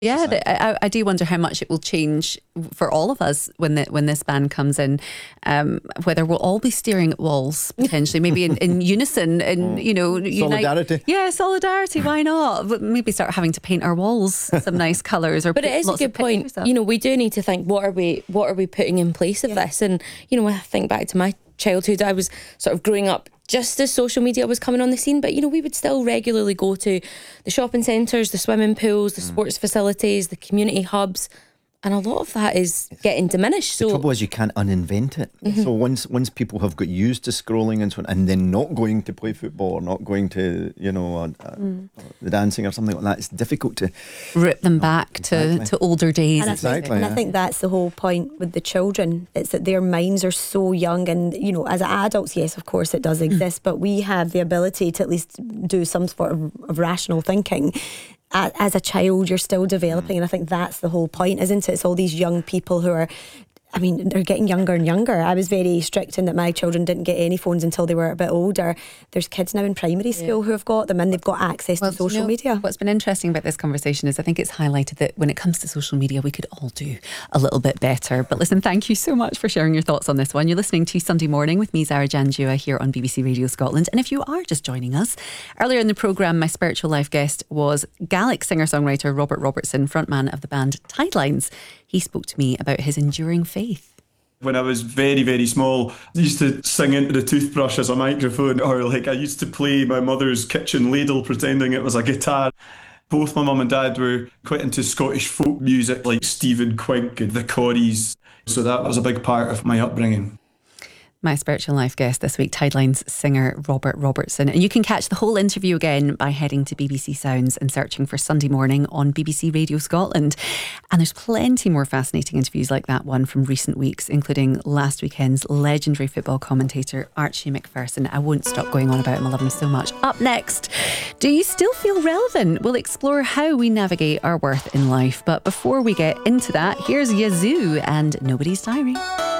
Yeah, society. I do wonder how much it will change for all of us when this ban comes in. Whether we'll all be staring at walls potentially, maybe in unison, and solidarity. Solidarity. Why not? But maybe start having to paint our walls some nice colours. Or but it is a good point. We do need to think, what are we putting in place of this? And I think back to my childhood. I was sort of growing up just as social media was coming on the scene, but we would still regularly go to the shopping centres, the swimming pools, the sports facilities, the community hubs, and a lot of that is getting diminished. So the trouble is you can't uninvent it. So once people have got used to scrolling and so on, and then not going to play football or not going to the dancing or something like that, it's difficult to rip them back to older days. And I think that's the whole point with the children. It's that their minds are so young, and as adults, yes, of course it does exist, but we have the ability to at least do some sort of rational thinking. As a child, you're still developing, and I think that's the whole point, isn't it? It's all these young people who are, they're getting younger and younger. I was very strict in that my children didn't get any phones until they were a bit older. There's kids now in primary school who have got them, and they've got access to social media. What's been interesting about this conversation is I think it's highlighted that when it comes to social media, we could all do a little bit better. But listen, thank you so much for sharing your thoughts on this one. You're listening to Sunday Morning with me, Zara Janjua, here on BBC Radio Scotland. And if you are just joining us, earlier in the programme, my Spiritual Life guest was Gaelic singer-songwriter Robert Robertson, frontman of the band Tidelines. He spoke to me about his enduring faith. When I was very, very small, I used to sing into the toothbrush as a microphone, or I used to play my mother's kitchen ladle pretending it was a guitar. Both my mum and dad were quite into Scottish folk music like Stephen Quink and the Corries, so that was a big part of my upbringing. My Spiritual Life guest this week, Tidelines singer Robert Robertson. And you can catch the whole interview again by heading to BBC Sounds and searching for Sunday Morning on BBC Radio Scotland. And there's plenty more fascinating interviews like that one from recent weeks, including last weekend's legendary football commentator Archie Macpherson. I won't stop going on about him, I love him so much. Up next, do you still feel relevant? We'll explore how we navigate our worth in life. But before we get into that, here's Yazoo and Nobody's Diary.